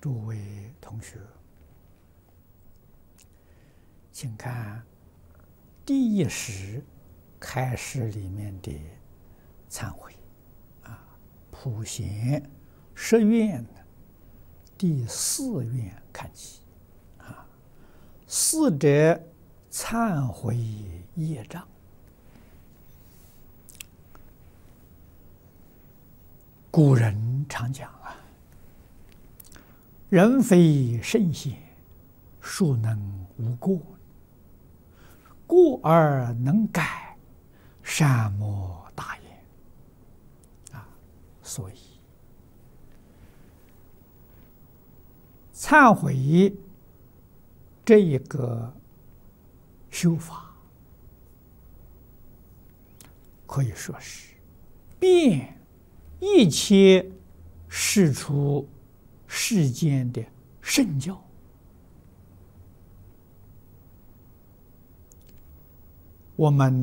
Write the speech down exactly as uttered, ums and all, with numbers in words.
诸位同学，请看第一时开始里面的忏悔啊，普贤十愿的第四愿看起啊，四者忏悔业障。古人常讲啊，人非圣贤，孰能无过？过而能改，善莫大焉。啊，所以忏悔这一个修法，可以说是遍一切世出世间的圣教。我们